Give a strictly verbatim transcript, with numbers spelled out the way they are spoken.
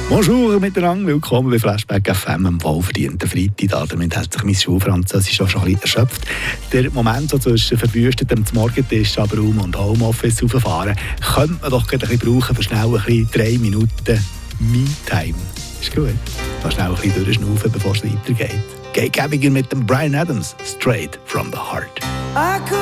Bonjour miteinander, willkommen bei Flashback F M am wohlverdienten Freitag. Damit hat sich mein Schulfranzösisch auch schon ein bisschen erschöpft. Der Moment so zwischen verwüstetem Morgentisch, aber Raum und Homeoffice rauffahren, könnte man doch gerade ein bisschen brauchen für schnell ein bisschen drei Minuten Me-Time. Ist gut. Mal schnell ein bisschen durchschnaufen, bevor es weitergeht. Geht gäbiger mit dem Bryan Adams, Straight from the Heart.